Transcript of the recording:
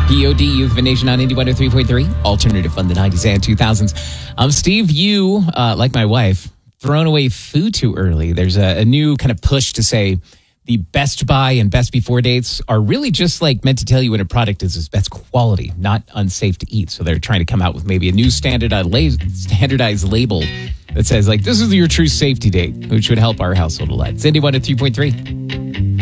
POD, Youth of a Nation on Indie 103.3, alternative fun the 90s and 2000s. Steve, you, like my wife, thrown away food too early. There's a new kind of push to say the best buy and best before dates are really just like meant to tell you when a product is its best quality, not unsafe to eat. So they're trying to come out with maybe a new standardized label that says, like, this is your true safety date, which would help our household a lot. It's Indie 103.3.